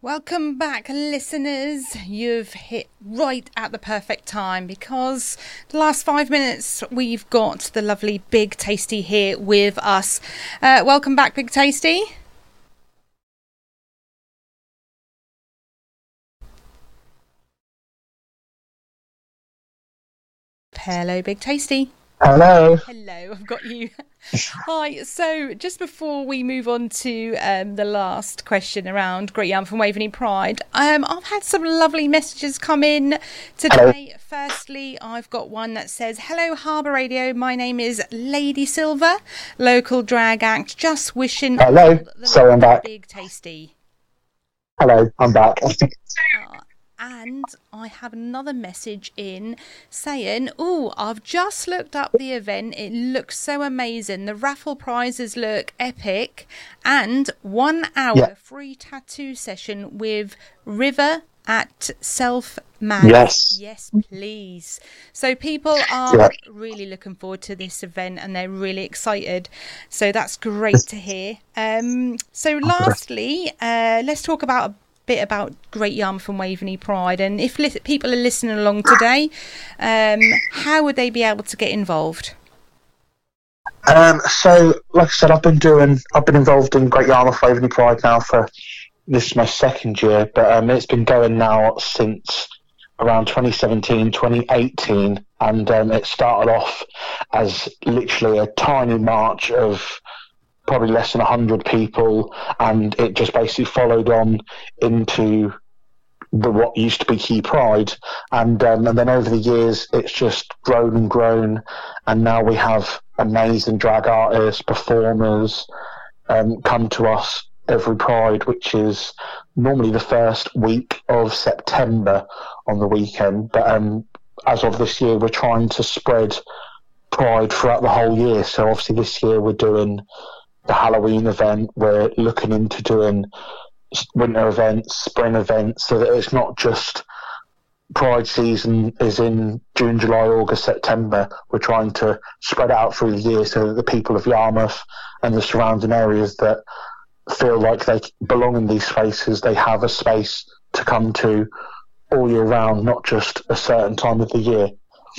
Welcome back, listeners. You've hit right at the perfect time because the last 5 minutes we've got the lovely Big Tasty here with us. Welcome back, Big Tasty. Hello, Big Tasty. Hello. Hello, I've got you. Hi, so just before we move on to the last question around Great Yarmouth and Waveney Pride, I've had some lovely messages come in today. Hello. Firstly, I've got one that says, "Hello Harbour Radio, my name is Lady Silver, local drag act, just wishing..." Hello, sorry, I'm back. Big Tasty. Hello, I'm back. And I have another message in saying, "Oh, I've just looked up the event. It looks so amazing. The raffle prizes look epic. And 1 hour free tattoo session with River at Self Mag." Yes, please. So people are really looking forward to this event and they're really excited. So that's great to hear. So lastly, let's talk about bit about Great Yarmouth and Waveney Pride, and if people are listening along today, how would they be able to get involved? So like I said, I've been involved in Great Yarmouth Waveney Pride now for this is my second year, but it's been going now since around 2017, 2018, and it started off as literally a tiny march of probably less than 100 people, and it just basically followed on into what used to be Key Pride, and then over the years it's just grown and grown, and now we have amazing drag artists, performers come to us every Pride, which is normally the first week of September on the weekend, but as of this year we're trying to spread Pride throughout the whole year. So obviously this year we're doing the Halloween event, we're looking into doing winter events, spring events, so that it's not just Pride season is in June, July, August, September. We're trying to spread out through the year so that the people of Yarmouth and the surrounding areas that feel like they belong in these spaces, they have a space to come to all year round, not just a certain time of the year.